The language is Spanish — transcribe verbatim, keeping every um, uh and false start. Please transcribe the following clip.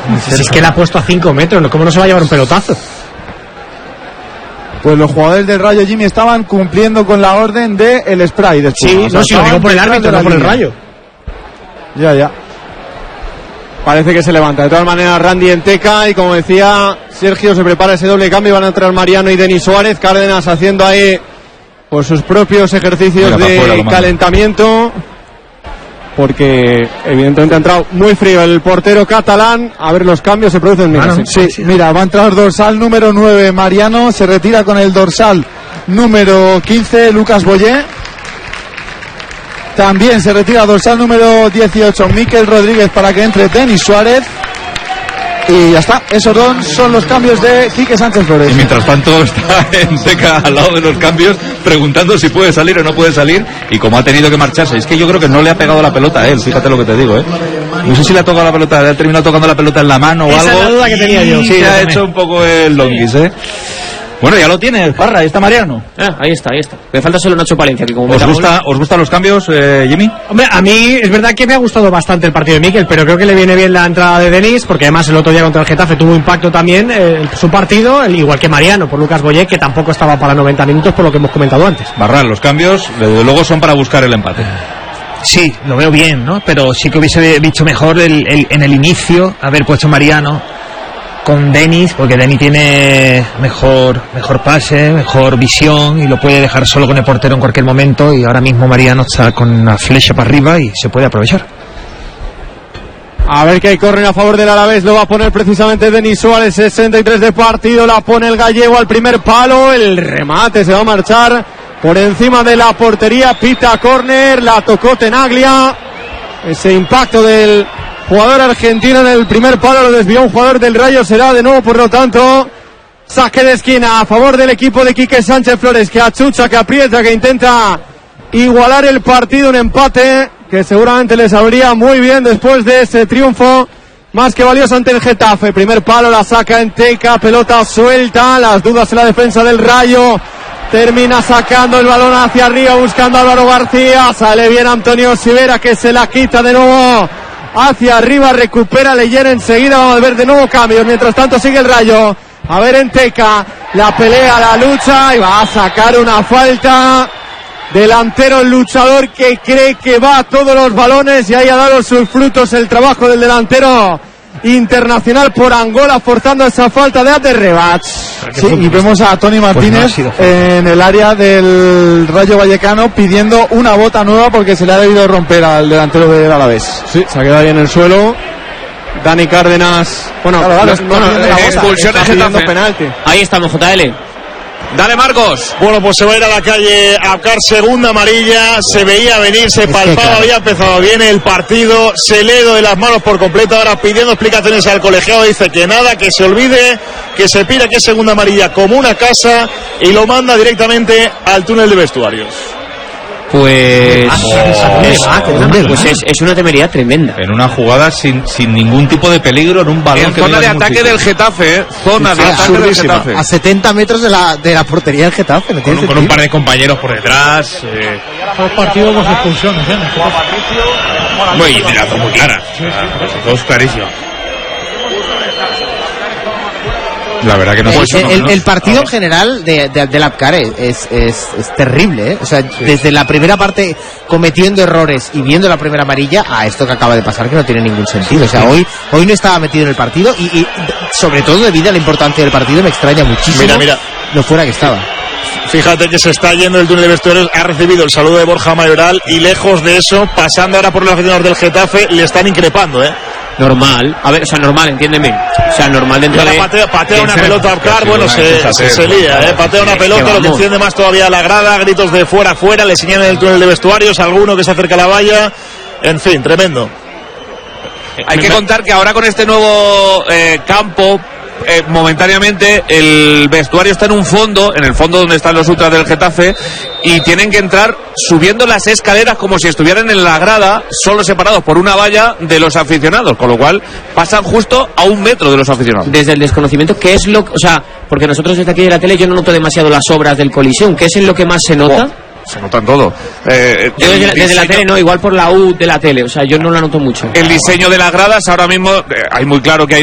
Si es que la ha puesto a cinco metros, ¿cómo no se va a llevar un pelotazo? Pues los jugadores del Rayo, Jimmy, estaban cumpliendo con la orden de el spray de espuma. Sí, o sea, no, si lo digo por el árbitro, no por el Rayo. Ya, ya. Parece que se levanta. De todas maneras, Randy Enteca, y como decía Sergio, se prepara ese doble cambio. Van a entrar Mariano y Denis Suárez. Cárdenas haciendo ahí pues sus propios ejercicios Mira, de fuera, calentamiento, porque evidentemente ha entrado muy frío el portero catalán. A ver, los cambios se producen. Mira, ah, no, sí, sí, mira, va a entrar dorsal número nueve Mariano, se retira con el dorsal número quince Lucas Boyé. También se retira dorsal número dieciocho Miquel Rodríguez para que entre Denis Suárez. Y ya está, esos dos son los cambios de Quique Sánchez Flores. Y mientras tanto está Enteca al lado de los cambios preguntando si puede salir o no puede salir, y como ha tenido que marcharse, es que yo creo que no le ha pegado la pelota a él, fíjate lo que te digo, ¿eh? No sé si le ha tocado la pelota, le ha terminado tocando la pelota en la mano o Esa algo. Esa es la duda que tenía yo. Sí, sí, ha hecho un poco el longuis, ¿eh? Bueno, ya lo tienes, Parra, ahí está Mariano. Ah, ahí está, ahí está. Me falta solo Nacho Palencia, que como ¿Os gusta, ¿Os gustan los cambios, eh, Jimmy? Hombre, a mí es verdad que me ha gustado bastante el partido de Miquel, pero creo que le viene bien la entrada de Denis, porque además el otro día contra el Getafe tuvo impacto también eh, su partido, el, igual que Mariano, por Lucas Boyé, que tampoco estaba para noventa minutos, por lo que hemos comentado antes. Barral, los cambios, desde luego, son para buscar el empate. Sí, lo veo bien, ¿no? Pero sí que hubiese visto mejor el, el, en el inicio haber puesto Mariano con Denis, porque Denis tiene mejor mejor pase, mejor visión y lo puede dejar solo con el portero en cualquier momento, y ahora mismo Mariano está con una flecha para arriba y se puede aprovechar. A ver que hay corren a favor del Alavés, lo va a poner precisamente Denis Suárez, sesenta y tres de partido, la pone el gallego al primer palo, el remate se va a marchar por encima de la portería, pita córner, la tocó Tenaglia, ese impacto del jugador argentino en el primer palo lo desvió un jugador del Rayo, será de nuevo por lo tanto saque de esquina a favor del equipo de Quique Sánchez Flores, que achucha, que aprieta, que intenta igualar el partido, un empate que seguramente les sabría muy bien después de ese triunfo más que valioso ante el Getafe. Primer palo, la saca Enteca, pelota suelta, las dudas en la defensa del Rayo, termina sacando el balón hacia arriba buscando a Álvaro García, sale bien Antonio Sivera, que se la quita de nuevo hacia arriba, recupera Leyer enseguida, vamos a ver de nuevo cambios, mientras tanto sigue el Rayo, a ver Enteca, la pelea, la lucha, y va a sacar una falta, delantero luchador que cree que va a todos los balones, y ahí ha dado sus frutos el trabajo del delantero internacional por Angola, forzando esa falta de Aterrebach. Sí, y vemos a Tony Martínez pues no en el área del Rayo Vallecano pidiendo una bota nueva porque se le ha debido romper al delantero del Alavés. Sí, se ha quedado ahí en el suelo. Dani Cárdenas, bueno, claro, claro, no, bueno, no, expulsión de Getafe, penalti. Ahí estamos, J L. Dale, Marcos. Bueno, pues se va a ir a la calle a buscar segunda amarilla. Se veía venir, se palpaba, había empezado bien el partido. Se le dio de las manos por completo. Ahora pidiendo explicaciones al colegiado. Dice que nada, que se olvide, que se pida que es segunda amarilla como una casa, y lo manda directamente al túnel de vestuarios. Pues, oh, es, pues es, es una temeridad tremenda. En una jugada sin, sin ningún tipo de peligro, en un balón. En zona de ataque del Getafe, ¿eh? Zona de ataque del Getafe. A setenta metros de la, de la portería del Getafe. ¿No con, un, con un par de compañeros por detrás. Eh. Dos partidos, dos expulsiones, ¿eh? Muy, y las dos muy claras. Sí, sí. Dos clarísimas. La verdad que no el, el, el, el partido en general de, de, de Lapcar es, es, es, es terrible, ¿eh? O sea, sí. Desde la primera parte cometiendo errores y viendo la primera amarilla a esto que acaba de pasar, que no tiene ningún sentido. O sea, hoy hoy no estaba metido en el partido y, y sobre todo debido a la importancia del partido me extraña muchísimo. Mira, mira. Lo fuera que estaba. Fíjate que se está yendo el túnel de vestuarios, ha recibido el saludo de Borja Mayoral y lejos de eso, pasando ahora por los aficionados del Getafe, le están increpando, ¿eh? Normal, a ver, o sea, normal, entiéndeme. O sea, normal dentro de... Patea, patea una pelota a Apcar, bueno, se, se, se lía, ¿eh? Patea una pelota, lo que enciende más todavía la grada, gritos de fuera, fuera, le señalan el túnel de vestuarios, alguno que se acerca a la valla, en fin, tremendo. Hay que contar que ahora con este nuevo eh, campo, eh, momentáneamente el vestuario está en un fondo, en el fondo donde están los ultras del Getafe, y tienen que entrar subiendo las escaleras como si estuvieran en la grada, solo separados por una valla de los aficionados, con lo cual pasan justo a un metro de los aficionados. Desde el desconocimiento, ¿qué es lo, o sea, porque nosotros desde aquí de la tele yo no noto demasiado las obras del Coliseum, ¿qué es en lo que más se nota? Oh. Se nota en todo. Eh, yo desde, la, desde la tele no, igual por la U de la tele, o sea, yo no la noto mucho. El diseño de las gradas, ahora mismo eh, hay muy claro que hay